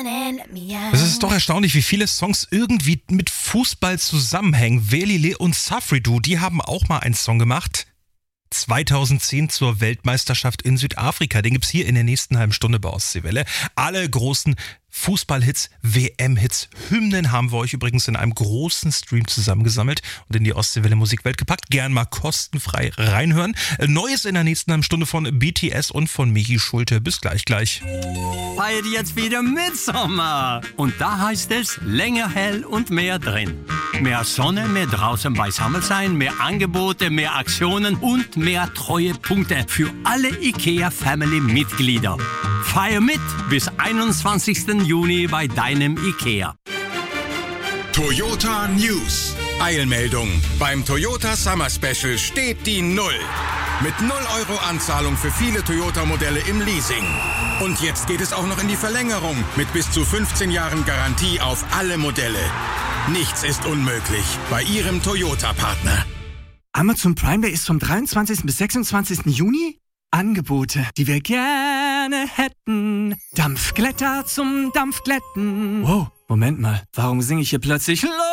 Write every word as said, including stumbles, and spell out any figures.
Es ist doch erstaunlich, wie viele Songs irgendwie mit Fußball zusammenhängen. Velile und Safridu, die haben auch mal einen Song gemacht. zweitausendzehn zur Weltmeisterschaft in Südafrika. Den gibt's hier in der nächsten halben Stunde bei Ostseewelle. Alle großen Fußballhits, W M-Hits, Hymnen haben wir euch übrigens in einem großen Stream zusammengesammelt und in die Ostseewelle Musikwelt gepackt. Gern mal kostenfrei reinhören. Neues in der nächsten halben Stunde von B T S und von Michi Schulte. Bis gleich gleich. Feiert jetzt wieder Mitsommer. Und da heißt es länger hell und mehr drin. Mehr Sonne, mehr draußen beisammen sein, mehr Angebote, mehr Aktionen und mehr Treuepunkte für alle IKEA-Family-Mitglieder. Feier mit bis einundzwanzigsten Juni bei deinem IKEA. Toyota News. Eilmeldung. Beim Toyota Summer Special steht die Null. Mit null Euro Anzahlung für viele Toyota-Modelle im Leasing. Und jetzt geht es auch noch in die Verlängerung mit bis zu fünfzehn Jahren Garantie auf alle Modelle. Nichts ist unmöglich bei Ihrem Toyota-Partner. Amazon Prime Day ist vom dreiundzwanzigsten bis sechsundzwanzigsten Juni? Angebote, die wir gerne hätten. Dampfglätter zum Dampfglätten. Wow, Moment mal, warum singe ich hier plötzlich Los?